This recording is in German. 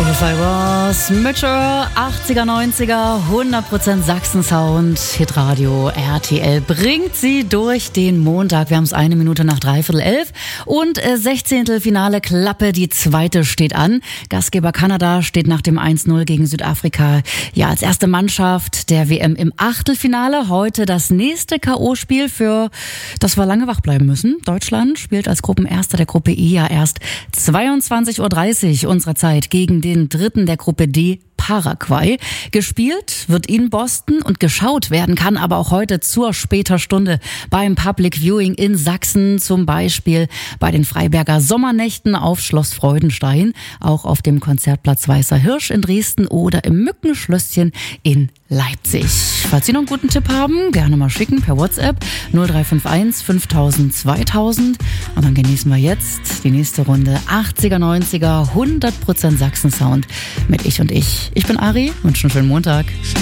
If I Was Mature, 80er, 90er, 100% Sachsen-Sound, Hitradio RTL bringt sie durch den Montag. Wir haben es 1 Minute nach 11:15 und 16. Finale Klappe, die zweite steht an. Gastgeber Kanada steht nach dem 1-0 gegen Südafrika ja als erste Mannschaft der WM im Achtelfinale. Heute das nächste K.O.-Spiel, für das wir lange wach bleiben müssen. Deutschland spielt als Gruppenerster der Gruppe E ja erst 22:30 Uhr unserer Zeit gegen den Dritten der Gruppe D, Paraguay. Gespielt wird in Boston und geschaut werden kann aber auch heute zur später Stunde beim Public Viewing in Sachsen, zum Beispiel bei den Freiberger Sommernächten auf Schloss Freudenstein, auch auf dem Konzertplatz Weißer Hirsch in Dresden oder im Mückenschlösschen in Leipzig. Falls Sie noch einen guten Tipp haben, gerne mal schicken per WhatsApp 0351 5000 2000. Und dann genießen wir jetzt die nächste Runde 80er, 90er, 100% Sachsen-Sound mit Ich und Ich. Ich bin Ari, wünsche einen schönen Montag.